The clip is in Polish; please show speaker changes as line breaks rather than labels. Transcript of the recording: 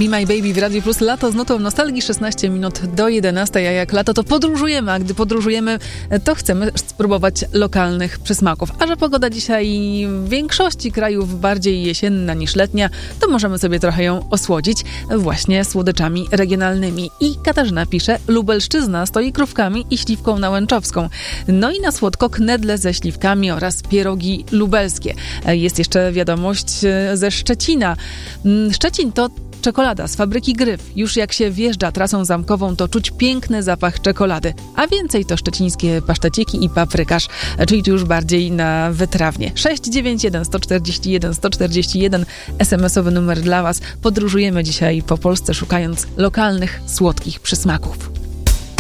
Be My Baby w Radiu Plus. Lato z nutą nostalgii, 16 minut do 11, a jak lato to podróżujemy, a gdy podróżujemy to chcemy spróbować lokalnych przysmaków. A że pogoda dzisiaj w większości krajów bardziej jesienna niż letnia, to możemy sobie trochę ją osłodzić właśnie słodyczami regionalnymi. I Katarzyna pisze, Lubelszczyzna stoi krówkami i śliwką nałęczowską. No i na słodko knedle ze śliwkami oraz pierogi lubelskie. Jest jeszcze wiadomość ze Szczecina. Szczecin to czekolada z fabryki Gryf. Już jak się wjeżdża trasą zamkową, to czuć piękny zapach czekolady. A więcej to szczecińskie paszteciki i paprykarz, czyli już bardziej na wytrawnie. 691 141 141 SMS-owy numer dla Was. Podróżujemy dzisiaj po Polsce, szukając lokalnych, słodkich przysmaków.